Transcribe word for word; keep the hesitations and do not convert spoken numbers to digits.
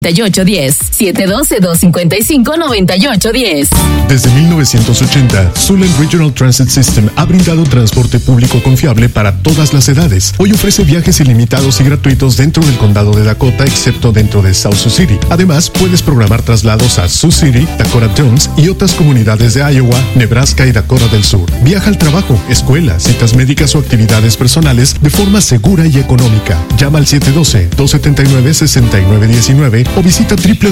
y ocho diez. siete uno dos, dos cinco cinco, nueve ocho uno cero. Desde mil novecientos ochenta, Suland Regional Transit System ha brindado transporte público confiable para todas las edades. Hoy ofrece viajes ilimitados y gratuitos dentro del condado de Dakota, excepto dentro de South Sioux City. Además, puedes programar traslados a Sioux City, Dakota Jones y otras comunidades de Iowa, Nebraska y Dakota del Sur. Viaja al trabajo, escuela, citas médicas o actividades personales de forma segura y económica. Llama al siete uno dos, dos siete nueve, seis nueve uno nueve o visita triple